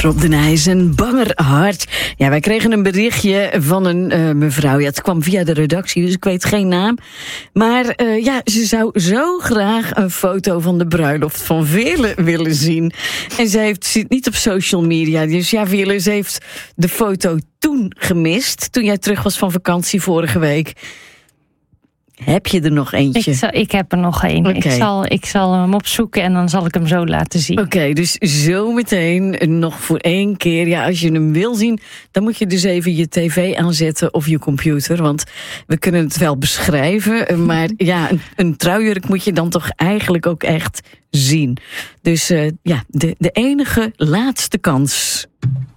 Rob de Nijs, een banger hart. Ja, wij kregen een berichtje van een mevrouw. Ja, het kwam via de redactie, dus ik weet geen naam. Maar ze zou zo graag een foto van de bruiloft van Veerle willen zien. En ze zit niet op social media. Dus ja, Veerle, ze heeft de foto toen gemist. Toen jij terug was van vakantie vorige week. Heb je er nog eentje? Ik heb er nog één. Okay. Ik zal hem opzoeken en dan zal ik hem zo laten zien. Oké, dus zometeen nog voor 1 keer. Ja, als je hem wil zien, dan moet je dus even je tv aanzetten of je computer. Want we kunnen het wel beschrijven. Maar ja, een trouwjurk moet je dan toch eigenlijk ook echt zien. Dus de enige laatste kans.